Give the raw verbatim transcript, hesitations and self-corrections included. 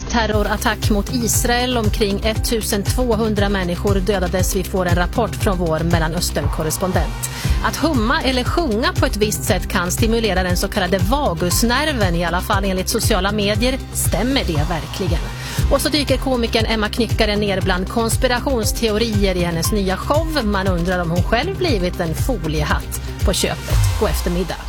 terrorattack mot Israel. Omkring ettusentvåhundra människor dödades. Vi får en rapport från vår Mellanöstern-korrespondent. Att humma eller sjunga på ett visst sätt kan stimulera den så kallade vagusnerven, i alla fall enligt sociala medier. Stämmer det verkligen? Och så dyker komikern Emma Knyckare ner bland konspirationsteorier i hennes nya show. Man undrar om hon själv blivit en foliehatt på köpet. God eftermiddag.